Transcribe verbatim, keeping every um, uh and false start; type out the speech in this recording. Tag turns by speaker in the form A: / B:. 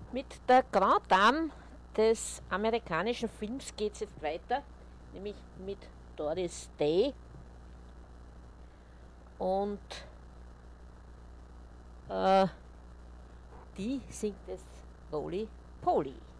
A: Mit der Grand Dame des amerikanischen Films geht es jetzt weiter, nämlich mit Doris Day. Und äh, die singt es Roly Poly.